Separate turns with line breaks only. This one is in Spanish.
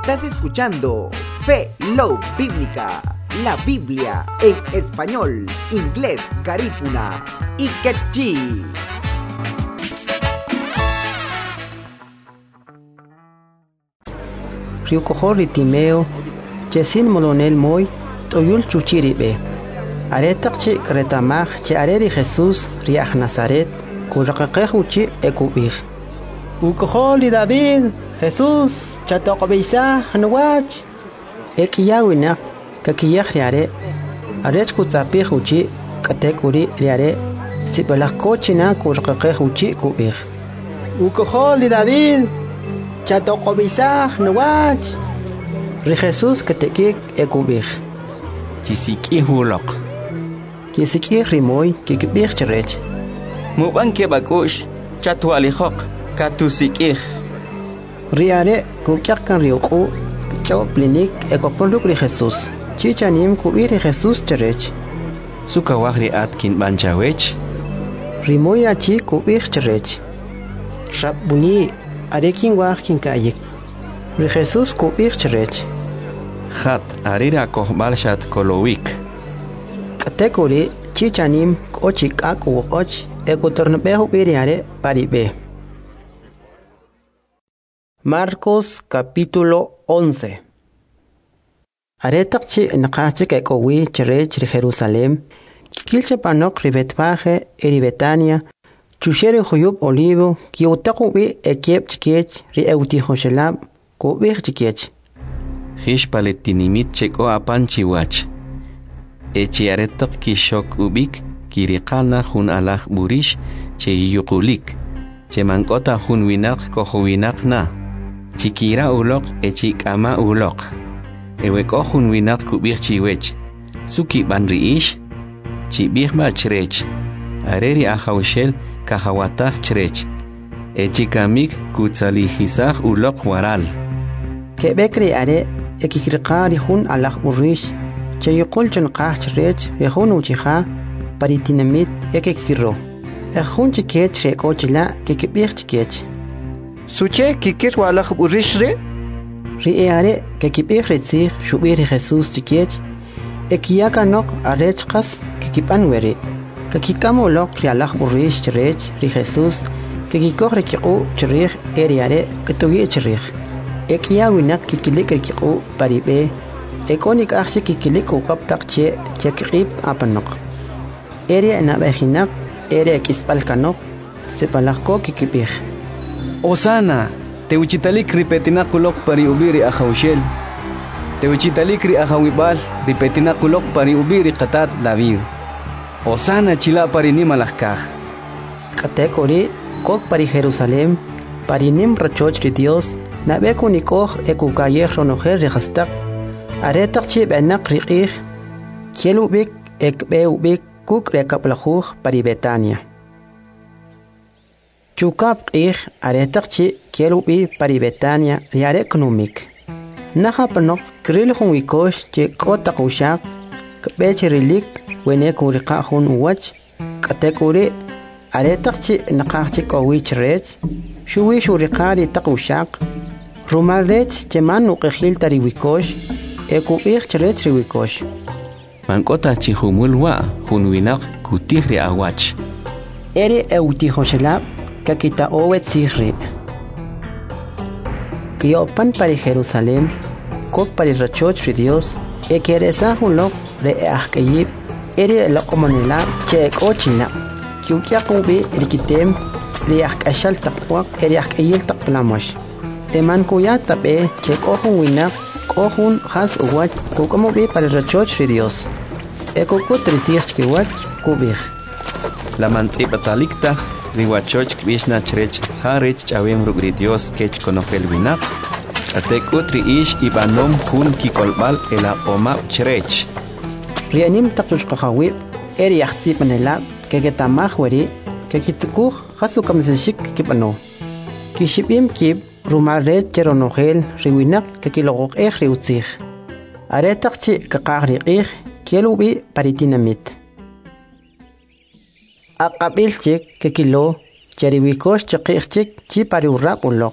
Estás escuchando Fe Love Bíblica, la Biblia en español, inglés, garífuna y quechí.
Riucohor Timeo, Jesin Molonel Moy, Toyul Chuchiribe. Aretakchi Kretamach, Che Areri Jesús, Riach Nazaret, Kurakakehuchi Ekubich. Ucoholi David, Jesús, Chatokobeisa, Hanuach. Ekiyawina, Kakiyach Riare, Arech Kutzapihuchi, Katekuri Riare, Sibalakochina Kurakakehuchi Kubich. Ucoholi David, Chatokobeisa, Hanuach. Ri Jesús Katekik Ekubich.
Chisiki Hulok.
Kisiki Rimoy, Kikibich Cherech.
Mubanke Bakush, Chatualihok, Katusikich.
Riare, Kukiakan Riuku, Choplinik, Ekopoluk Ri Jesús. Chichanim Kuiri Jesús Cherech.
Sukawahri Atkin Banchawech.
Rimoy Achi Kubich Cherech. Rabuni, Arekin Wakin Kayik. Ri Jesús Kubich Cherech.
Hat Arira Kohbalshat Kolowik.
Katekuri, Chichanim, Ochik Aku Och, Ekotornbehu Biriare, Paribe. Marcos capítulo 11. Aretakchi Nakachik Ekowi, Cherech, Jerusalem, Kilche Panok Ribetpaje, Eribetania, Chushere Huyub Olivo, Kiutakubi, Ekiep Chikech, Rieutihoshelab, Kubich Chikech.
Hish paletinimit cheko apanchiwach. Echiaretok kishok ubik, kirikana hun alach burish, che yukulik. Che mankota hun winak kohuwinak na. Chikira ulok echikama ulok. Eweko hun winak kubik chiwech. Suki banriish. Chibihma chrech. Areri ahawshel kahawatach chrech. Echikamik kutzalihisach ulok waral.
Kebekri are ekikirqari hun alaq urish chayqul chunqach rech ehun uchiha paritinamit ekikiro ehun chikech rekochla kikibich chikech
suche kikir walaq urish re
riare kikibich retsig shubir Jesus chikech ekiyaka nok arechqas kikipan were kakikamo lok rialaq urish rech ri Jesus kikikor rekiqu chrih eriare katuye chrih Ekia winak kikilik rikiku paribe, ekonik aksi kikilik ukap takche chekip apanok. Ere na behinak, ere kispalkanok, sepalako kikipih.
Osana, te uchitalik ripetinakulok pari ubiri ahawshel. Te uchitalik ri ahawibal ripetinakulok pari ubiri qatat David. Osana chila pari nimalakaj.
Katekori, kok pari Jerusalem, pari nim rachoch ri Dios, Nabeku nikoh ekukayeh ronoher rehastak. Aretak chib enak riqih. Kielubik ekbeubik kuk rekaplahuh pari Betania. Chukap qih aretak chi kielubi pari Betania riarek numik. Nahapanok krilhun wikosh che kotak ushak. Kbechirilik weneku riqahun uwach. Katekuri aretak chi nakachik owich rech. Shuwish uriqari tak ushak. Rumalrech cheman uqejil tariwikosh, ekubich cherech riwikosh.
Mankota chihumulwa, hunwinak kutihri awach.
Ere eutihoshelab, kakita owet sihri. Kiopan pari Jerusalem, kok pari rachoch ri Dios, ekeresa hunlok re ahkayib, ere lokomonela che ekochina. Kiukiak ubi rikitem, re ahkashal takwak, ere ahkayil takplamosh. Teman kuya tabe che kohun winak kohun has uwach kukomo bi para rachoch ri Dios. Eko kutrisich kiwach kubich.
La mantzipatalikta riwachoch kvishna chrech harich chawem rugri Dios kech konofel winak. Atekutri ish ibanom hun kikolbal ela oma chrech.
Rianim taktush kahawi eri yahti panela keketamah weri kekitsukuh hasukam zeshik kipano. Kishibim kib Rumalret cheronogel riwinak kakilogok riutzig. Aretakchi kakagriqig kielubi paritinamit. Aqabilchik kakilo cheriwikosh chiqigchik chi pariurrap unlok.